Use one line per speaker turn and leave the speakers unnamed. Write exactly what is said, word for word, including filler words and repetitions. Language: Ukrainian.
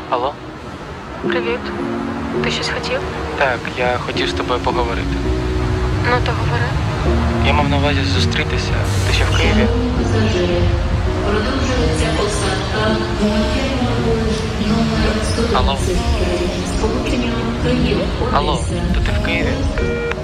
Алло?
Привіт. Ти щось хотів?
Так, я хотів з тобою поговорити.
Ну, то говори.
Я мав на увазі зустрітися. Ти ще в Києві?
Продовжується посадка номер сто
Алло?
тридцять п'ять з полученням Київ.
Алло, то ти в Києві?